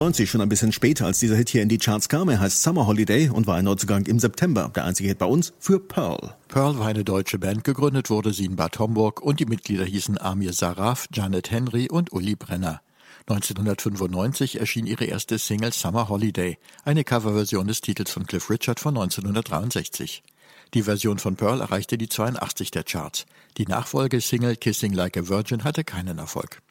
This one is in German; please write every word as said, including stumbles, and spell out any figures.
neunzig, schon ein bisschen später, als dieser Hit hier in die Charts kam. Er heißt Summer Holiday und war ein Neuzugang im September. Der einzige Hit bei uns für Pearl. Pearl war eine deutsche Band, gegründet wurde sie in Bad Homburg und die Mitglieder hießen Amir Saraf, Janet Henry und Uli Brenner. neunzehnhundertfünfundneunzig erschien ihre erste Single Summer Holiday, eine Coverversion des Titels von Cliff Richard von neunzehnhundertdreiundsechzig. Die Version von Pearl erreichte die zweiundachtzig der Charts. Die Nachfolgesingle Kissing Like a Virgin hatte keinen Erfolg.